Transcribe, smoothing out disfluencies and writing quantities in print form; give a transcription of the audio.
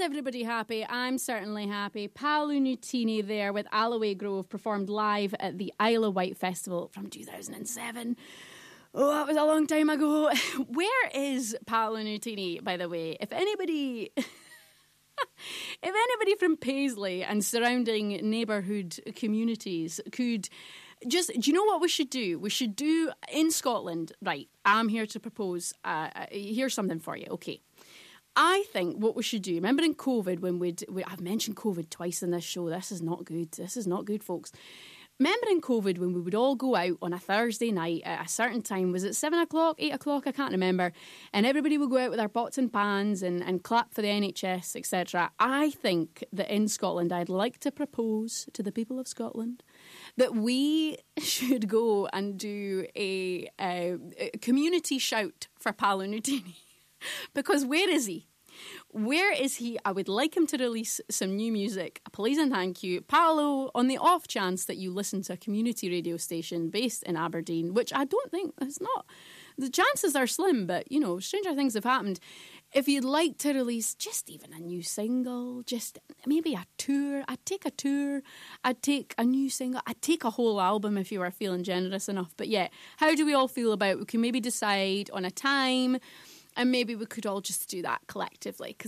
everybody happy? I'm certainly happy. Paolo Nutini there with Alloway Grove performed live at the Isle of Wight Festival from 2007. Oh, that was a long time ago. Where is Paolo Nutini, by the way? If anybody from Paisley and surrounding neighbourhood communities could just, do you know what we should do? We should do in Scotland, right, I'm here to propose, here's something for you, okay. I think what we should do, remember in COVID when I've mentioned COVID twice in this show, this is not good, folks. Remember in COVID when we would all go out on a Thursday night at a certain time, was it 7 o'clock, 8 o'clock, I can't remember, and everybody would go out with their pots and pans and clap for the NHS, etc. I think that in Scotland, I'd like to propose to the people of Scotland that we should go and do a community shout for Paolo Nutini. Because where is he? Where is he? I would like him to release some new music. Please and thank you. Paolo, on the off chance that you listen to a community radio station based in Aberdeen, which I don't think, it's not, the chances are slim, but, you know, stranger things have happened. If you'd like to release just even a new single, just maybe a tour, I'd take a tour, I'd take a new single, I'd take a whole album if you were feeling generous enough. But yeah, how do we all feel about it? We can maybe decide on a time, and maybe we could all just do that collectively.